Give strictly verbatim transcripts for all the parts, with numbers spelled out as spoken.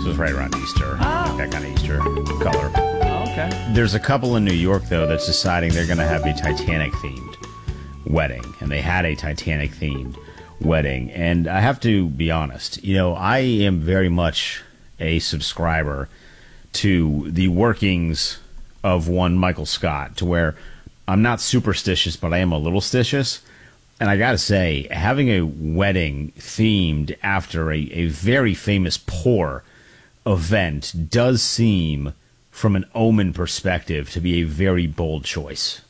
was right around Easter. Oh. Like that kind of Easter color. Oh, okay. There's a couple in New York, though, that's deciding they're going to have a Titanic-themed wedding. And they had a Titanic-themed wedding. And I have to be honest, you know, I am very much a subscriber to the workings of one Michael Scott, to where I'm not superstitious, but I am a little stitious. And I got to say, having a wedding themed after a, a very famous poor event does seem, from an Omen perspective, to be a very bold choice.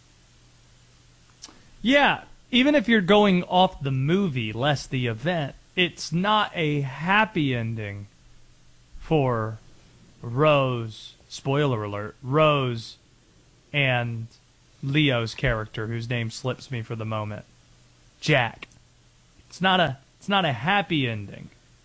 Yeah, even if you're going off the movie, less the event, it's not a happy ending for Rose, spoiler alert, Rose and Leo's character, whose name slips me for the moment. Jack. It's not a it's not a happy ending.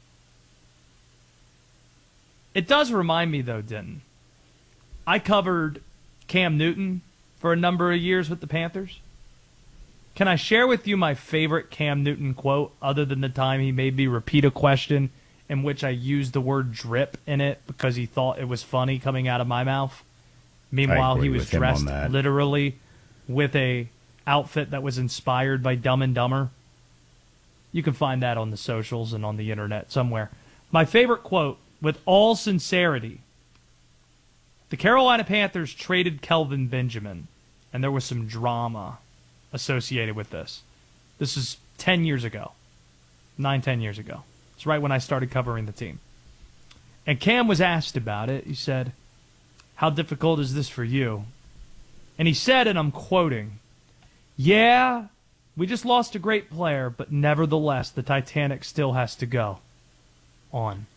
It does remind me though, Denton. I covered Cam Newton for a number of years with the Panthers. Can I share with you my favorite Cam Newton quote, other than the time he made me repeat a question in which I used the word drip in it because he thought it was funny coming out of my mouth? Meanwhile, he was dressed literally with a outfit that was inspired by Dumb and Dumber. You can find that on the socials and on the internet somewhere. My favorite quote, with all sincerity, the Carolina Panthers traded Kelvin Benjamin, and there was some drama associated with this. This is ten years ago. Nine, ten years ago. It's right when I started covering the team. And Cam was asked about it. He said, "How difficult is this for you?" And he said, and I'm quoting, "Yeah, we just lost a great player, but nevertheless, the Titanic still has to go on."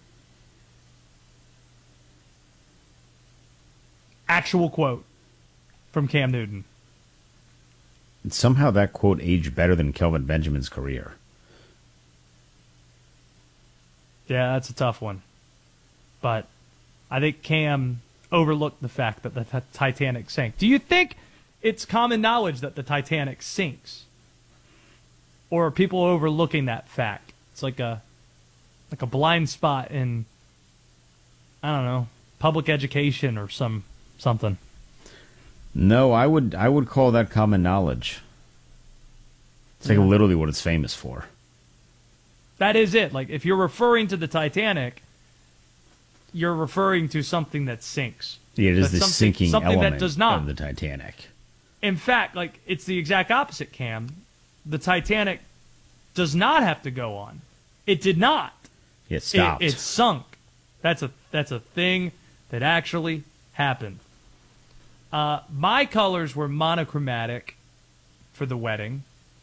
Actual quote from Cam Newton. And somehow that quote aged better than Kelvin Benjamin's career. Yeah, that's a tough one. But I think Cam overlooked the fact that the t- Titanic sank. Do you think it's common knowledge that the Titanic sinks? Or are people overlooking that fact? It's like a like a blind spot in, I don't know, public education or some something. No, I would I would call that common knowledge. It's like Yeah. literally what it's famous for. That is it. Like, if you're referring to the Titanic, you're referring to something that sinks. Yeah, it is But the something- sinking something that element does not. of the Titanic. In fact, like, it's the exact opposite, Cam. The Titanic does not have to go on. It did not. It stopped. It, it sunk. That's a that's a thing that actually happened. Uh, my colors were monochromatic for the wedding,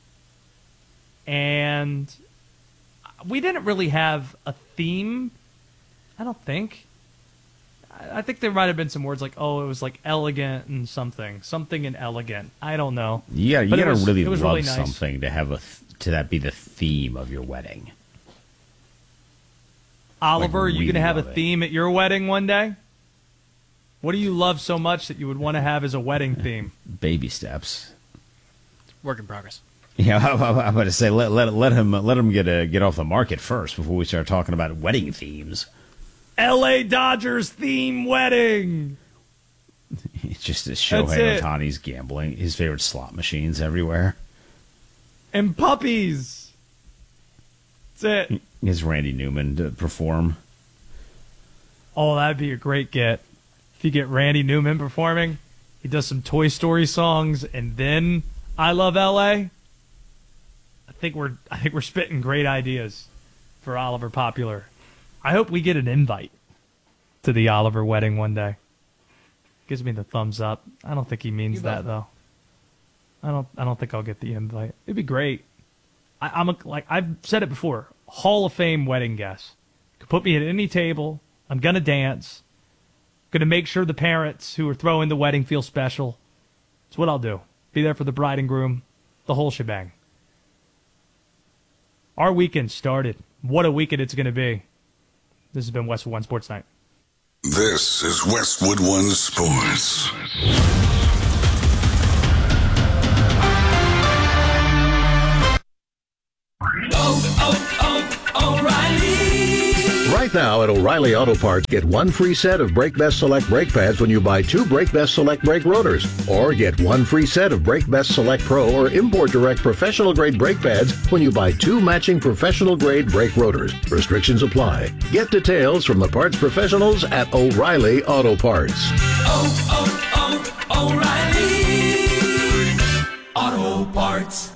and we didn't really have a theme. I don't think. I I think there might have been some words like, "Oh, it was like elegant and something, something and elegant." I don't know. Yeah, you But it gotta was- really it was love really nice. something to have a th- to that be the theme of your wedding. Oliver, are you really going to have a love it. theme at your wedding one day? What do you love so much that you would want to have as a wedding theme? Baby steps. Work in progress. Yeah, I, I, I'm about to say let let let him let him get uh, get off the market first before we start talking about wedding themes. L A Dodgers theme wedding. It's just this That's Shohei it. Ohtani's gambling, his favorite slot machines everywhere. And puppies. That's it. His Randy Newman to perform. Oh, that'd be a great get. If you get Randy Newman performing, he does some Toy Story songs, and then I Love L A. I think we're I think we're spitting great ideas for Oliver Popular. I hope we get an invite to the Oliver wedding one day. Gives me the thumbs up. I don't think he means You that both. though. I don't I don't think I'll get the invite. It'd be great. I, I'm a, like I've said it before. Hall of Fame wedding guest. Could put me at any table. I'm gonna dance. Gonna make sure the parents who are throwing the wedding feel special. It's what I'll do. Be there for the bride and groom, the whole shebang. Our weekend started. What a weekend it's gonna be. This has been Westwood One Sports Night. This is Westwood One Sports. Oh, oh, oh, O'Reilly. Right now at O'Reilly Auto Parts, get one free set of Brake Best Select brake pads when you buy two Brake Best Select brake rotors. Or get one free set of Brake Best Select Pro or Import Direct professional grade brake pads when you buy two matching professional grade brake rotors. Restrictions apply. Get details from the parts professionals at O'Reilly Auto Parts. Oh, oh, oh, O'Reilly Auto Parts.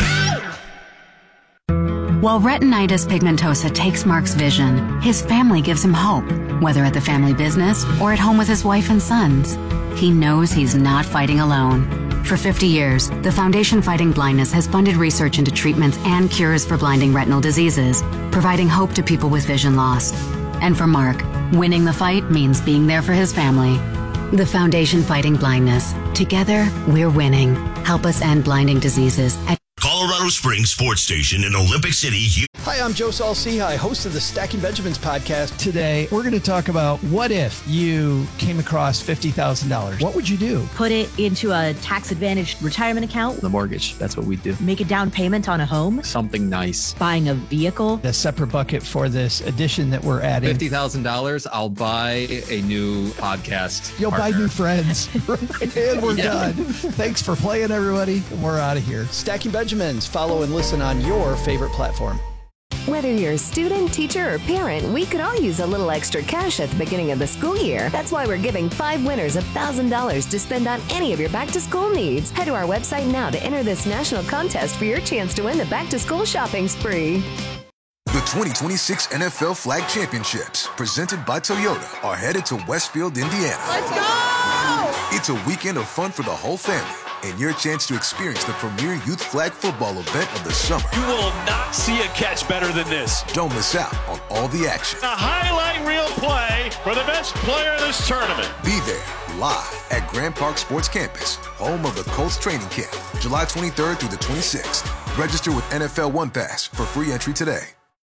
While retinitis pigmentosa takes Mark's vision, his family gives him hope, whether at the family business or at home with his wife and sons. He knows he's not fighting alone. For fifty years, the Foundation Fighting Blindness has funded research into treatments and cures for blinding retinal diseases, providing hope to people with vision loss. And for Mark, winning the fight means being there for his family. The Foundation Fighting Blindness. Together, we're winning. Help us end blinding diseases at Colorado Springs Sports Station in Olympic City. Hi, I'm Joe Saul-Sehy, host of the Stacking Benjamins podcast. Today, we're going to talk about what if you came across fifty thousand dollars? What would you do? Put it into a tax-advantaged retirement account. The mortgage, that's what we do. Make a down payment on a home. Something nice. Buying a vehicle. A separate bucket for this addition that we're adding. fifty thousand dollars, I'll buy a new podcast You'll partner. buy new friends. And we're yeah. done. Thanks for playing, everybody. We're out of here. Stacking Benjamins. Follow and listen on your favorite platform. Whether you're a student, teacher, or parent, we could all use a little extra cash at the beginning of the school year. That's why we're giving five winners one thousand dollars to spend on any of your back-to-school needs. Head to our website now to enter this national contest for your chance to win the back-to-school shopping spree. The twenty twenty-six N F L Flag Championships, presented by Toyota, are headed to Westfield, Indiana. Let's go! It's a weekend of fun for the whole family, and your chance to experience the premier youth flag football event of the summer. You will not see a catch better than this. Don't miss out on all the action. A highlight reel play for the best player in this tournament. Be there, live at Grand Park Sports Campus, home of the Colts training camp, July twenty-third through the twenty-sixth. Register with N F L One Pass for free entry today.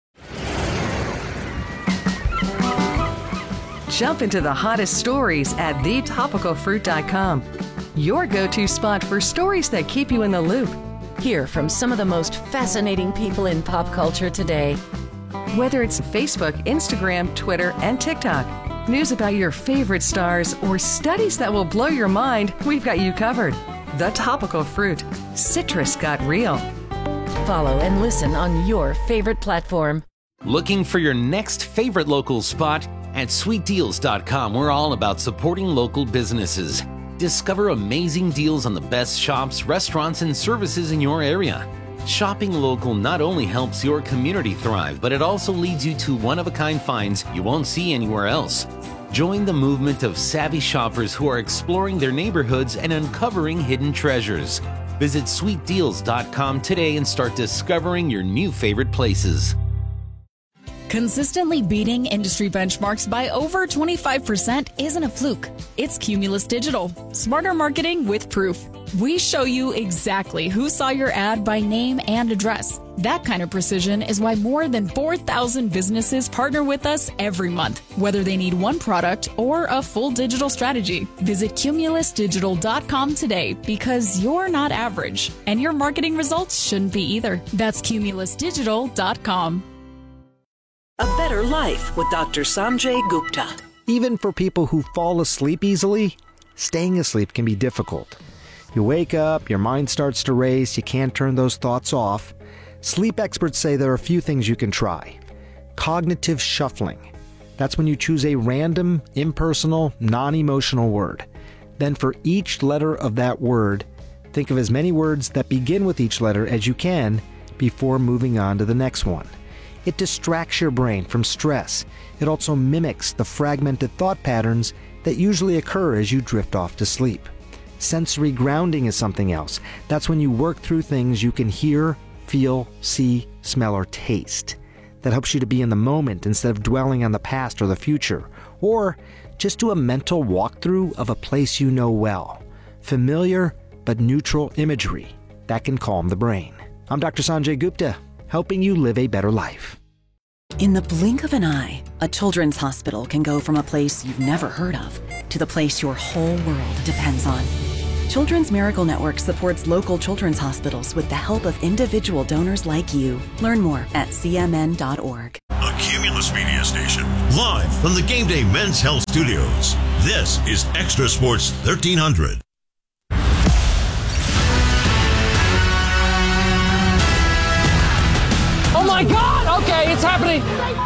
Jump into the hottest stories at the topical fruit dot com. Your go-to spot for stories that keep you in the loop. Hear from some of the most fascinating people in pop culture today. Whether it's Facebook, Instagram, Twitter, and TikTok, news about your favorite stars, or studies that will blow your mind, we've got you covered. The Topical Fruit. Citrus got real. Follow and listen on your favorite platform. Looking for your next favorite local spot? At sweet deals dot com, we're all about supporting local businesses. Discover amazing deals on the best shops, restaurants, and services in your area. Shopping local not only helps your community thrive, but it also leads you to one-of-a-kind finds you won't see anywhere else. Join the movement of savvy shoppers who are exploring their neighborhoods and uncovering hidden treasures. Visit sweet deals dot com today and start discovering your new favorite places. Consistently beating industry benchmarks by over twenty-five percent isn't a fluke. It's Cumulus Digital. Smarter marketing with proof. We show you exactly who saw your ad by name and address. That kind of precision is why more than four thousand businesses partner with us every month, whether they need one product or a full digital strategy. Visit cumulus digital dot com today because you're not average, and your marketing results shouldn't be either. That's cumulus digital dot com. A better life with Doctor Sanjay Gupta. Even for people who fall asleep easily, staying asleep can be difficult. You wake up, your mind starts to race, you can't turn those thoughts off. Sleep experts say there are a few things you can try. Cognitive shuffling. That's when you choose a random, impersonal, non-emotional word. Then for each letter of that word, think of as many words that begin with each letter as you can before moving on to the next one. It distracts your brain from stress. It also mimics the fragmented thought patterns that usually occur as you drift off to sleep. Sensory grounding is something else. That's when you work through things you can hear, feel, see, smell, or taste. That helps you to be in the moment instead of dwelling on the past or the future. Or just do a mental walkthrough of a place you know well. Familiar but neutral imagery. That can calm the brain. I'm Doctor Sanjay Gupta, helping you live a better life. In the blink of an eye, a children's hospital can go from a place you've never heard of to the place your whole world depends on. Children's Miracle Network supports local children's hospitals with the help of individual donors like you. Learn more at c m n dot org. A Cumulus Media Station. Live from the Game Day Men's Health Studios, this is Extra Sports thirteen hundred. Oh my God! Okay, it's happening.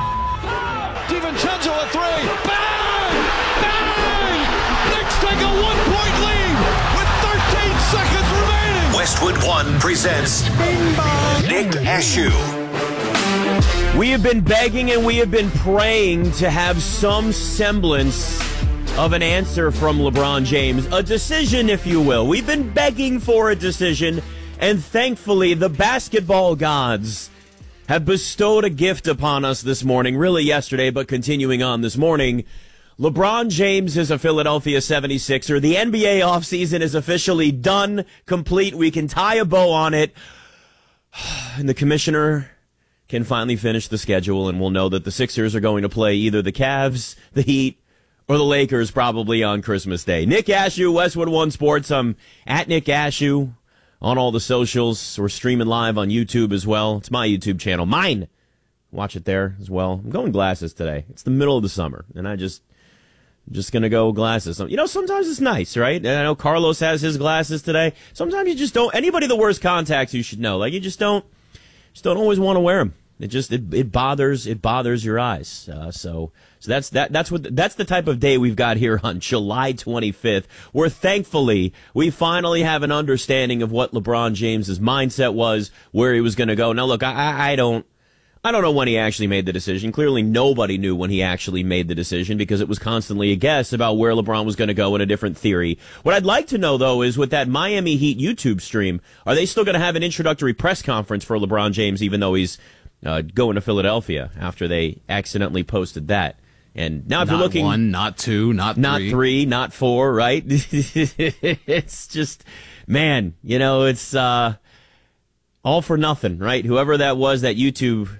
DiVincenzo a three. Bang! Bang! Knicks take a one-point lead with thirteen seconds remaining. Westwood One presents Nick Ashew. We have been begging and we have been praying to have some semblance of an answer from LeBron James, a decision, if you will. We've been begging for a decision, and thankfully the basketball gods have bestowed a gift upon us this morning, really yesterday, but continuing on this morning. LeBron James is a Philadelphia seventy-sixer. The N B A offseason is officially done, complete. We can tie a bow on it. And the commissioner can finally finish the schedule, and we'll know that the Sixers are going to play either the Cavs, the Heat, or the Lakers probably on Christmas Day. Nick Ashew, Westwood One Sports. I'm at Nick Ashew on all the socials. We're streaming live on YouTube as well. It's my YouTube channel. Mine. Watch it there as well. I'm going glasses today. It's the middle of the summer, and I just... Just going to go glasses. You know, sometimes it's nice, right? And I know Carlos has his glasses today. Sometimes you just don't. Anybody that wears contacts, you should know. Like, you just don't just don't always want to wear them. It just it, it bothers it bothers your eyes. Uh, so so that's that that's what that's the type of day we've got here on July twenty-fifth, where thankfully we finally have an understanding of what LeBron James's mindset was, where he was going to go. Now, look, I, I don't. I don't know when he actually made the decision. Clearly, nobody knew when he actually made the decision because it was constantly a guess about where LeBron was going to go in a different theory. What I'd like to know, though, is with that Miami Heat YouTube stream, are they still going to have an introductory press conference for LeBron James, even though he's uh, going to Philadelphia after they accidentally posted that? And now if not you're looking... Not one, not two, not three. Not three, not four, right? It's just, man, you know, it's uh, all for nothing, right? Whoever that was, that YouTube...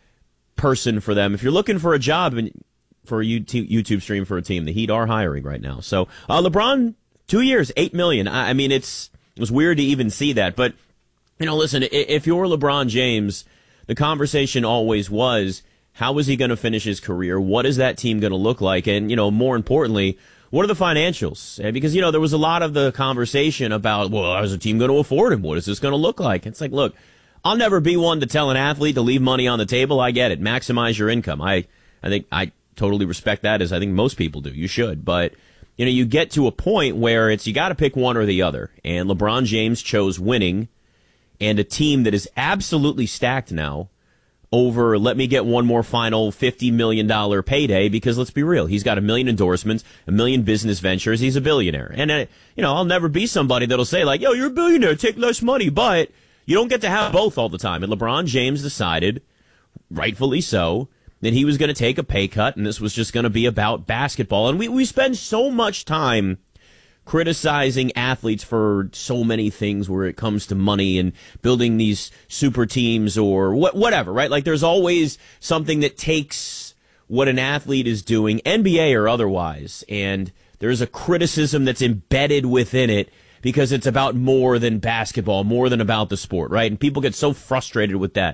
person for them. If you're looking for a job and for a YouTube stream for a team, the Heat are hiring right now. So uh, LeBron, two years, eight million. I, I mean, it's it was weird to even see that. But you know, listen, if you're LeBron James, the conversation always was, how is he going to finish his career? What is that team going to look like? And you know, more importantly, what are the financials? Because you know, there was a lot of the conversation about, well, is the team going to afford him? What is this going to look like? It's like, look. I'll never be one to tell an athlete to leave money on the table. I get it. Maximize your income. I, I think I totally respect that, as I think most people do. You should. But, you know, you get to a point where it's you got to pick one or the other. And LeBron James chose winning and a team that is absolutely stacked now over let me get one more final fifty million dollars payday because let's be real. He's got a million endorsements, a million business ventures. He's a billionaire. And, uh, you know, I'll never be somebody that'll say like, yo, you're a billionaire. Take less money. But you don't get to have both all the time. And LeBron James decided, rightfully so, that he was going to take a pay cut, and this was just going to be about basketball. And we, we spend so much time criticizing athletes for so many things where it comes to money and building these super teams or wh- whatever, right? Like there's always something that takes what an athlete is doing, N B A or otherwise, and there's a criticism that's embedded within it because it's about more than basketball, more than about the sport, right? And people get so frustrated with that.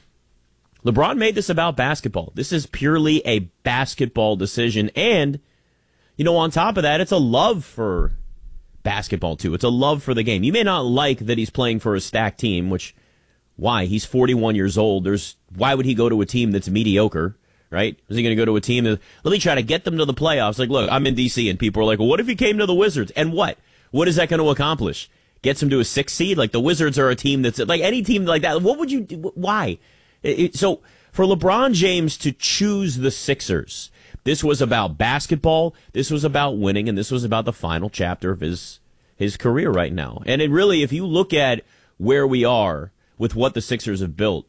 LeBron made this about basketball. This is purely a basketball decision. And, you know, on top of that, it's a love for basketball, too. It's a love for the game. You may not like that he's playing for a stacked team, which, why? He's forty-one years old. There's why would he go to a team that's mediocre, right? Is he going to go to a team that, let me try to get them to the playoffs? Like, look, I'm in D C, and people are like, well, what if he came to the Wizards? And what? What is that going to accomplish? Gets him to a sixth seed? Like the Wizards are a team that's like any team like that. What would you do? Why? It, it, so for LeBron James to choose the Sixers, this was about basketball. This was about winning, and this was about the final chapter of his his career right now. And it really, if you look at where we are with what the Sixers have built,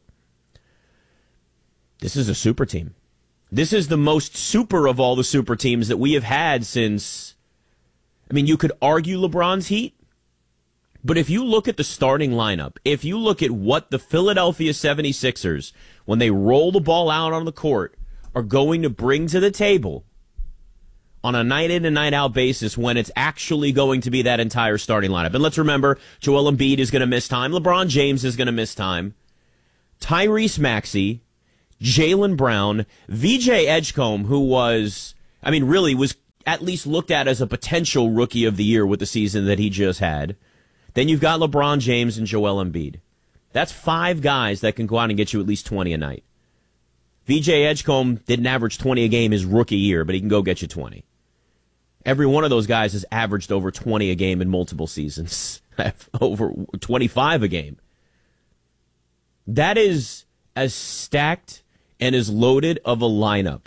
this is a super team. This is the most super of all the super teams that we have had since. I mean, you could argue LeBron's Heat, but if you look at the starting lineup, if you look at what the Philadelphia seventy-sixers, when they roll the ball out on the court, are going to bring to the table on a night in and night out basis when it's actually going to be that entire starting lineup. And let's remember, Joel Embiid is going to miss time. LeBron James is going to miss time. Tyrese Maxey, Jaylen Brown, V J Edgecombe, who was, I mean, really was at least looked at as a potential rookie of the year with the season that he just had. Then you've got LeBron James and Joel Embiid. That's five guys that can go out and get you at least twenty a night. V J Edgecombe didn't average twenty a game his rookie year, but he can go get you twenty. Every one of those guys has averaged over twenty a game in multiple seasons. Over twenty-five a game. That is as stacked and as loaded of a lineup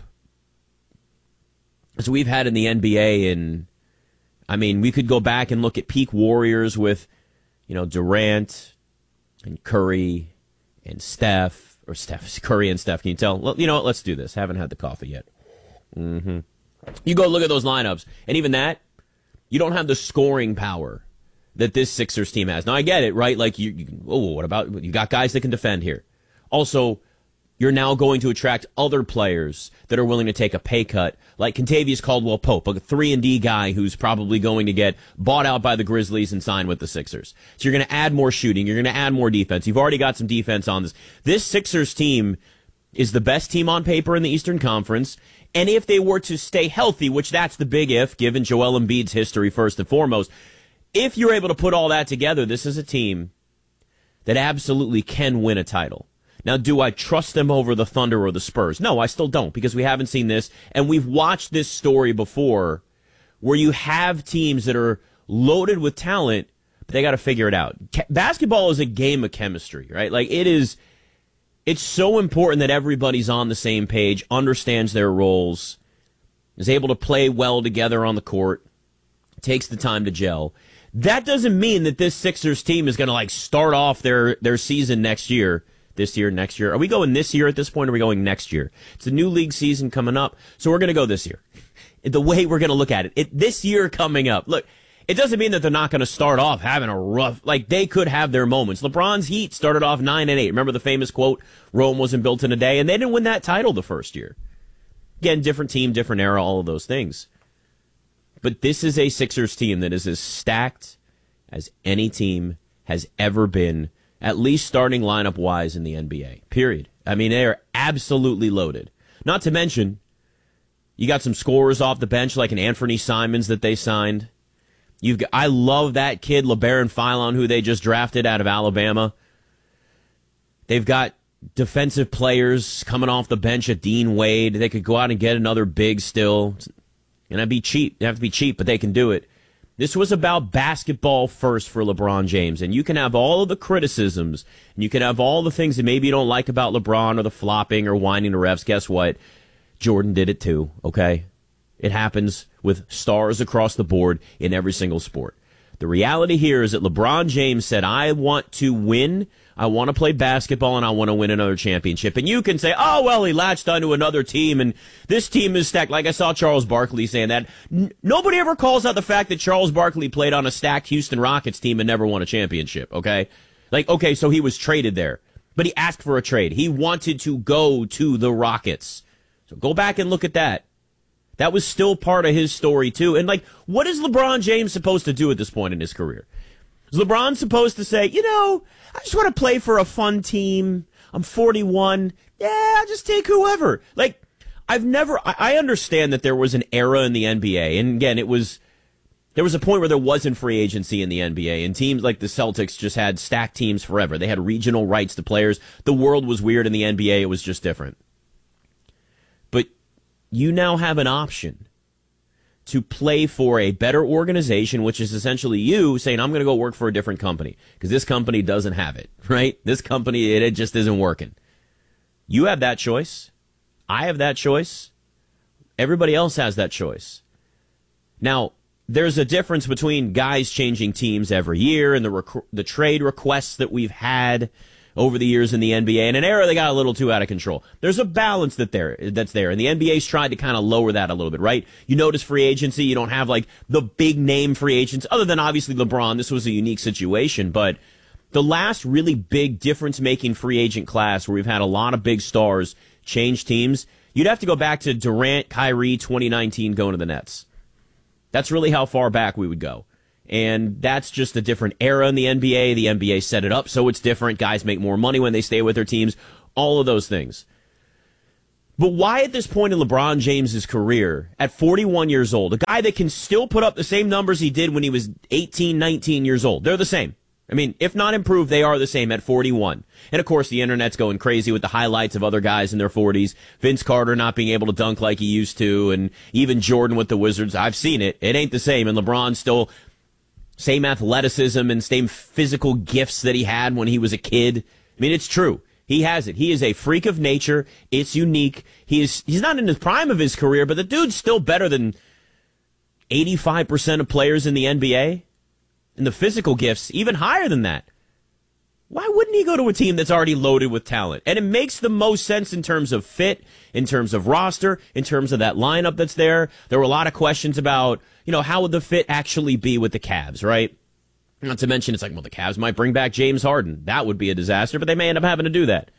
as we've had in the N B A. And I mean, we could go back and look at peak Warriors with, you know, Durant and Curry and Steph, or Steph, Curry and Steph. Can you tell? Well, you know what? Let's do this. Haven't had the coffee yet. Mm-hmm. You go look at those lineups, and even that, you don't have the scoring power that this Sixers team has. Now, I get it, right? Like, you, you oh, what about, you got guys that can defend here. Also, you're now going to attract other players that are willing to take a pay cut, like Kentavious Caldwell-Pope, a three and D guy who's probably going to get bought out by the Grizzlies and signed with the Sixers. So you're going to add more shooting. You're going to add more defense. You've already got some defense on this. This Sixers team is the best team on paper in the Eastern Conference. And if they were to stay healthy, which that's the big if, given Joel Embiid's history first and foremost, if you're able to put all that together, this is a team that absolutely can win a title. Now, do I trust them over the Thunder or the Spurs? No, I still don't, because we haven't seen this, and we've watched this story before where you have teams that are loaded with talent, but they got to figure it out. Basketball is a game of chemistry, right? Like, it is, it's so important that everybody's on the same page, understands their roles, is able to play well together on the court, takes the time to gel. That doesn't mean that this Sixers team is going to like start off their, their season next year, this year, next year. Are we going this year at this point, or are we going next year? It's a new league season coming up, so we're going to go this year. The way we're going to look at it, it this year coming up. Look, it doesn't mean that they're not going to start off having a rough, like they could have their moments. LeBron's Heat started off nine and eight. Remember the famous quote, Rome wasn't built in a day, and they didn't win that title the first year. Again, different team, different era, all of those things. But this is a Sixers team that is as stacked as any team has ever been, at least starting lineup-wise in the N B A, period. I mean, they are absolutely loaded. Not to mention, you got some scorers off the bench like an Anthony Simons that they signed. You've got, I love that kid, LeBaron Philon, who they just drafted out of Alabama. They've got defensive players coming off the bench at Dean Wade. They could go out and get another big still. And that'd be cheap. They have to be cheap, but they can do it. This was about basketball first for LeBron James. And you can have all of the criticisms, and you can have all the things that maybe you don't like about LeBron, or the flopping or whining to refs. Guess what? Jordan did it too, okay? It happens with stars across the board in every single sport. The reality here is that LeBron James said, I want to win, I want to play basketball, and I want to win another championship. And you can say, oh, well, he latched onto another team, and this team is stacked. Like I saw Charles Barkley saying that. N- nobody ever calls out the fact that Charles Barkley played on a stacked Houston Rockets team and never won a championship, okay? Like, okay, so he was traded there, but he asked for a trade. He wanted to go to the Rockets. So go back and look at that. That was still part of his story, too. And, like, what is LeBron James supposed to do at this point in his career? Is LeBron supposed to say, you know, I just want to play for a fun team. I'm forty-one. Yeah, I'll just take whoever. Like, I've never, I, I understand that there was an era in the N B A. And, again, it was, there was a point where there wasn't free agency in the N B A. And teams like the Celtics just had stacked teams forever. They had regional rights to players. The world was weird in the N B A. It was just different. But you now have an option to play for a better organization, which is essentially you saying, I'm going to go work for a different company because this company doesn't have it, right? This company, it, it just isn't working. You have that choice. I have that choice. Everybody else has that choice. Now, there's a difference between guys changing teams every year and the rec- the trade requests that we've had over the years in the N B A. In an era, they got a little too out of control. There's a balance that there that's there, and the N B A's tried to kind of lower that a little bit, right? You notice free agency, you don't have like the big name free agents, other than obviously LeBron. This was a unique situation, but the last really big difference-making free agent class where we've had a lot of big stars change teams, you'd have to go back to Durant, Kyrie, twenty nineteen going to the Nets. That's really how far back we would go. And that's just a different era in the N B A. The N B A set it up so it's different. Guys make more money when they stay with their teams. All of those things. But why at this point in LeBron James's career, at forty-one years old, a guy that can still put up the same numbers he did when he was eighteen, nineteen years old? They're the same. I mean, if not improved, they are the same at forty-one. And of course, the internet's going crazy with the highlights of other guys in their forties. Vince Carter not being able to dunk like he used to, and even Jordan with the Wizards. I've seen it. It ain't the same. And LeBron still same athleticism and same physical gifts that he had when he was a kid. I mean, it's true. He has it. He is a freak of nature. It's unique. He is, he's not in the prime of his career, but the dude's still better than eighty-five percent of players in the N B A. And the physical gifts, even higher than that. Why wouldn't he go to a team that's already loaded with talent? And it makes the most sense in terms of fit, in terms of roster, in terms of that lineup that's there. There were a lot of questions about, you know, how would the fit actually be with the Cavs, right? Not to mention, it's like, well, the Cavs might bring back James Harden. That would be a disaster, but they may end up having to do that.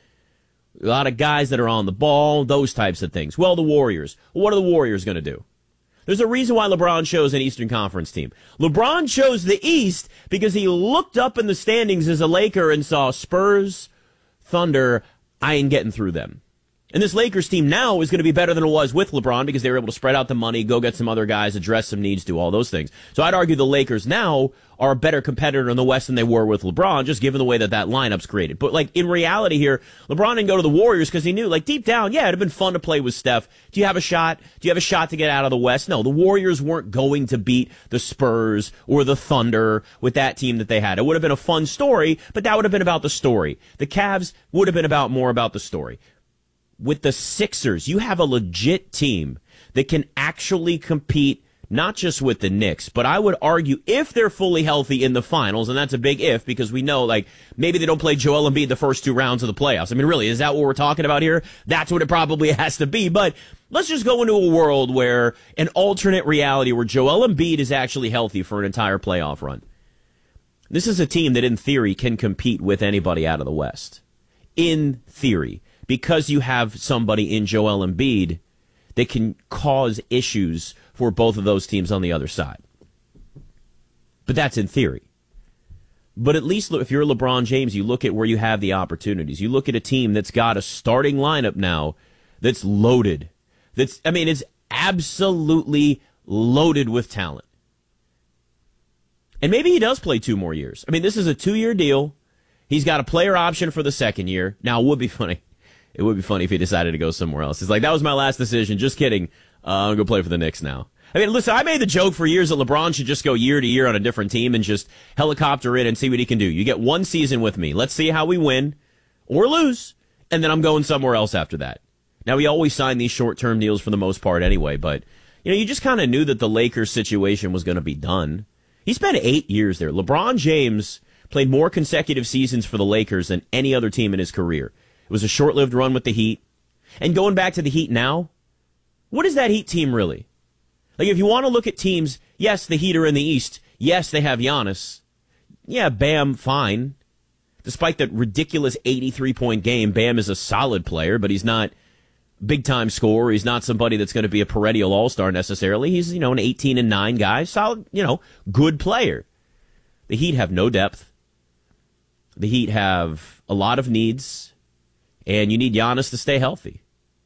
A lot of guys that are on the ball, those types of things. Well, the Warriors. What are the Warriors going to do? There's a reason why LeBron chose an Eastern Conference team. LeBron chose the East because he looked up in the standings as a Laker and saw Spurs, Thunder, I ain't getting through them. And this Lakers team now is going to be better than it was with LeBron because they were able to spread out the money, go get some other guys, address some needs, do all those things. So I'd argue the Lakers now are a better competitor in the West than they were with LeBron, just given the way that that lineup's created. But, like, in reality here, LeBron didn't go to the Warriors because he knew, like, deep down, yeah, it'd have been fun to play with Steph. Do you have a shot? Do you have a shot to get out of the West? No, the Warriors weren't going to beat the Spurs or the Thunder with that team that they had. It would have been a fun story, but that would have been about the story. The Cavs would have been about more about the story. With the Sixers, you have a legit team that can actually compete not just with the Knicks, but I would argue if they're fully healthy in the finals, and that's a big if because we know, like, maybe they don't play Joel Embiid the first two rounds of the playoffs. I mean, really, is that what we're talking about here? That's what it probably has to be. But let's just go into a world where an alternate reality where Joel Embiid is actually healthy for an entire playoff run. This is a team that, in theory, can compete with anybody out of the West. In theory. Because you have somebody in Joel Embiid that can cause issues for both of those teams on the other side. But that's in theory. But at least if you're LeBron James, you look at where you have the opportunities. You look at a team that's got a starting lineup now that's loaded. That's, I mean, it's absolutely loaded with talent. And maybe he does play two more years. I mean, this is a two-year deal. He's got a player option for the second year. Now, it would be funny. It would be funny if he decided to go somewhere else. It's like, that was my last decision. Just kidding. Uh, I'm going to go play for the Knicks now. I mean, listen, I made the joke for years that LeBron should just go year to year on a different team and just helicopter in and see what he can do. You get one season with me. Let's see how we win or lose, and then I'm going somewhere else after that. Now, we always sign these short-term deals for the most part anyway, but, you know, you just kind of knew that the Lakers situation was going to be done. He spent eight years there. LeBron James played more consecutive seasons for the Lakers than any other team in his career. It was a short-lived run with the Heat. And going back to the Heat now, what is that Heat team really? Like, if you want to look at teams, yes, the Heat are in the East. Yes, they have Giannis. Yeah, Bam, fine. Despite that ridiculous eighty-three point game, Bam is a solid player, but he's not big-time scorer. He's not somebody that's going to be a perennial all-star necessarily. He's, you know, an eighteen and nine guy. Solid, you know, good player. The Heat have no depth. The Heat have a lot of needs. And you need Giannis to stay healthy.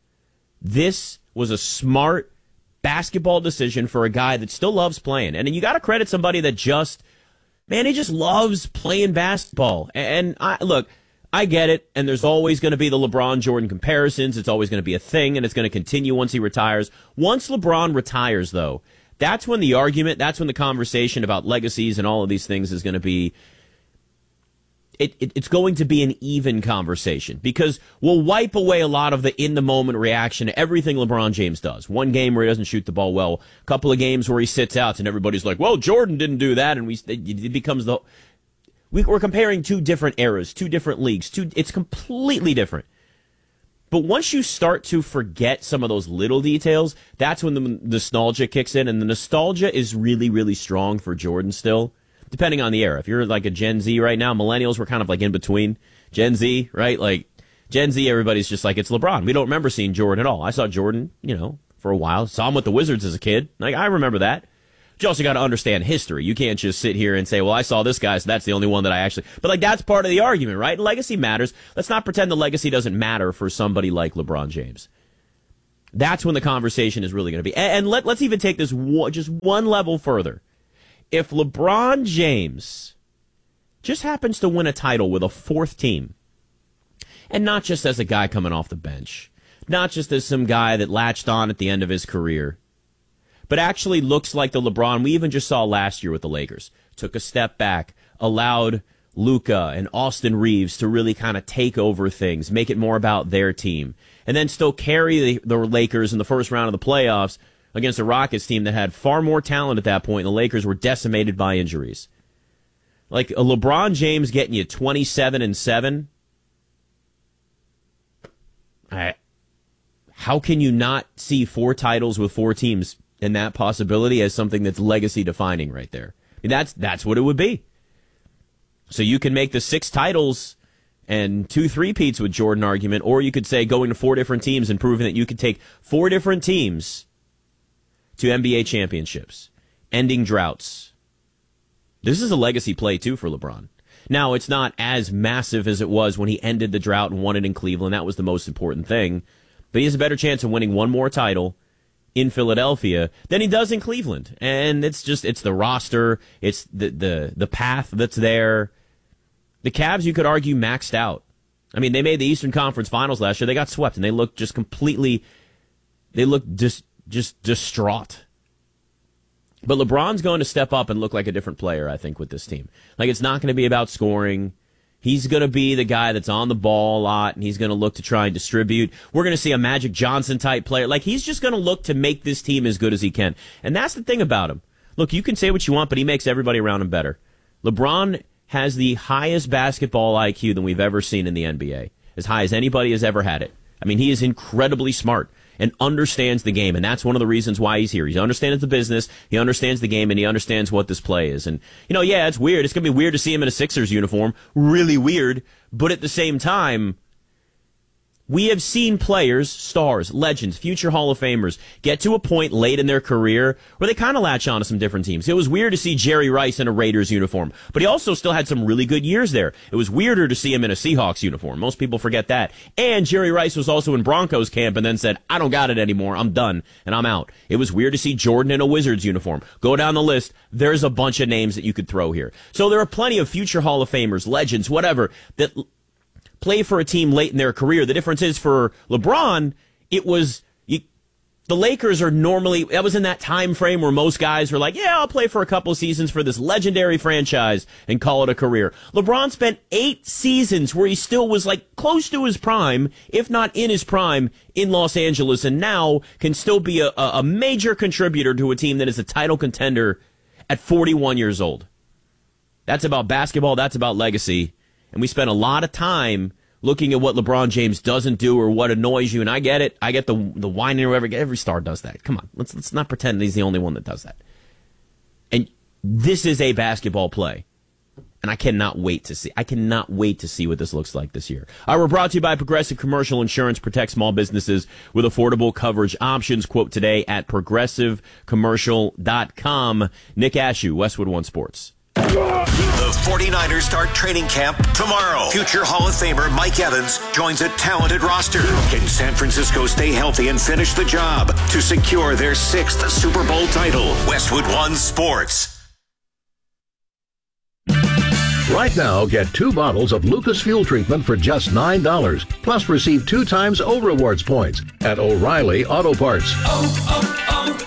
This was a smart basketball decision for a guy that still loves playing. And you got to credit somebody that just, man, he just loves playing basketball. And I look, I get it. And there's always going to be the LeBron Jordan comparisons. It's always going to be a thing, and it's going to continue once he retires. Once LeBron retires, though, that's when the argument, that's when the conversation about legacies and all of these things is going to be. It, it, it's going to be an even conversation because we'll wipe away a lot of the in-the-moment reaction to everything LeBron James does. One game where he doesn't shoot the ball well, a couple of games where he sits out, and everybody's like, well, Jordan didn't do that, and we it becomes the... We, we're comparing two different eras, two different leagues. Two, it's completely different. But once you start to forget some of those little details, that's when the nostalgia kicks in, and the nostalgia is really, really strong for Jordan still. Depending on the era. If you're like a Gen Z right now, millennials were kind of like in between. Gen Z, right? Like, Gen Z, everybody's just like, it's LeBron. We don't remember seeing Jordan at all. I saw Jordan, you know, for a while. Saw him with the Wizards as a kid. Like, I remember that. But you also got to understand history. You can't just sit here and say, well, I saw this guy, so that's the only one that I actually... But, like, that's part of the argument, right? Legacy matters. Let's not pretend the legacy doesn't matter for somebody like LeBron James. That's when the conversation is really going to be. And, and let, let's even take this one, just one level further. If LeBron James just happens to win a title with a fourth team, and not just as a guy coming off the bench, not just as some guy that latched on at the end of his career, but actually looks like the LeBron we even just saw last year with the Lakers, took a step back, allowed Luka and Austin Reeves to really kind of take over things, make it more about their team, and then still carry the, the Lakers in the first round of the playoffs against a Rockets team that had far more talent at that point, and the Lakers were decimated by injuries. Like a LeBron James getting you twenty-seven and seven, I, how can you not see four titles with four teams and that possibility as something that's legacy defining right there? I mean, that's that's what it would be. So you can make the six titles and two three-peats with Jordan argument, or you could say going to four different teams and proving that you could take four different teams to N B A championships, ending droughts. This is a legacy play, too, for LeBron. Now, it's not as massive as it was when he ended the drought and won it in Cleveland. That was the most important thing. But he has a better chance of winning one more title in Philadelphia than he does in Cleveland. And it's just, it's the roster, it's the the, the path that's there. The Cavs, you could argue, maxed out. I mean, they made the Eastern Conference Finals last year. They got swept, and they looked just completely, they looked just, just distraught. But LeBron's going to step up and look like a different player, I think, with this team. Like, it's not going to be about scoring. He's going to be the guy that's on the ball a lot, and he's going to look to try and distribute. We're going to see a Magic Johnson-type player. Like, he's just going to look to make this team as good as he can. And that's the thing about him. Look, you can say what you want, but he makes everybody around him better. LeBron has the highest basketball I Q than we've ever seen in the N B A. As high as anybody has ever had it. I mean, he is incredibly smart and understands the game, and that's one of the reasons why he's here. He understands the business, he understands the game, and he understands what this play is. And, you know, yeah, it's weird. It's going to be weird to see him in a Sixers uniform. Really weird. But at the same time, we have seen players, stars, legends, future Hall of Famers get to a point late in their career where they kind of latch on to some different teams. It was weird to see Jerry Rice in a Raiders uniform, but he also still had some really good years there. It was weirder to see him in a Seahawks uniform. Most people forget that. And Jerry Rice was also in Broncos camp and then said, I don't got it anymore. I'm done and I'm out. It was weird to see Jordan in a Wizards uniform. Go down the list. There's a bunch of names that you could throw here. So there are plenty of future Hall of Famers, legends, whatever, that play for a team late in their career. The difference is for LeBron, it was you, the Lakers are normally, that was in that time frame where most guys were like, yeah, I'll play for a couple of seasons for this legendary franchise and call it a career. LeBron spent eight seasons where he still was like close to his prime, if not in his prime, in Los Angeles, and now can still be a, a major contributor to a team that is a title contender at forty-one years old. That's about basketball. That's about legacy. And we spent a lot of time looking at what LeBron James doesn't do or what annoys you. And I get it. I get the the whining or whatever. Every star does that. Come on. Let's let's not pretend he's the only one that does that. And this is a basketball play. And I cannot wait to see. I cannot wait to see what this looks like this year. All right, we're brought to you by Progressive Commercial Insurance. Protect small businesses with affordable coverage options. Quote today at progressive commercial dot com. Nick Ashew, Westwood One Sports. The 49ers start training camp tomorrow. Future Hall of Famer Mike Evans joins a talented roster. Can San Francisco stay healthy and finish the job to secure their sixth Super Bowl title? Westwood One Sports. Right now, get two bottles of Lucas Fuel Treatment for just nine dollars. Plus, receive two times O Rewards points at O'Reilly Auto Parts. Oh,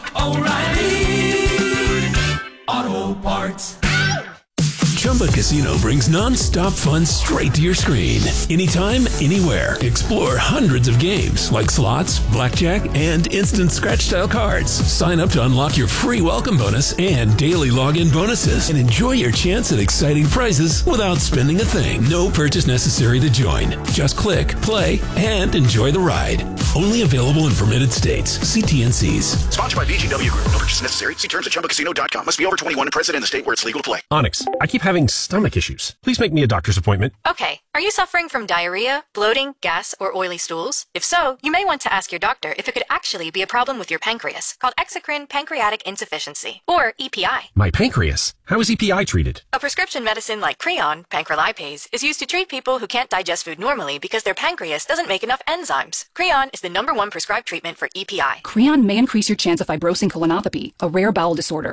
oh, oh, O'Reilly Auto Parts. Chumba Casino brings non-stop fun straight to your screen. Anytime, anywhere. Explore hundreds of games like slots, blackjack, and instant scratch-style cards. Sign up to unlock your free welcome bonus and daily login bonuses. And enjoy your chance at exciting prizes without spending a thing. No purchase necessary to join. Just click, play, and enjoy the ride. Only available in permitted states. See T N Cs. Sponsored by B G W Group. No purchase necessary. See terms at chumba casino dot com. Must be over twenty-one and present in the state where it's legal to play. Onyx. I keep having having stomach issues. Please make me a doctor's appointment. Okay. Are you suffering from diarrhea, bloating, gas, or oily stools? If so, you may want to ask your doctor if it could actually be a problem with your pancreas, called exocrine pancreatic insufficiency, or E P I. My pancreas? How is E P I treated? A prescription medicine like Creon, pancrelipase, is used to treat people who can't digest food normally because their pancreas doesn't make enough enzymes. Creon is the number one prescribed treatment for E P I. Creon may increase your chance of fibrosing colonopathy, a rare bowel disorder.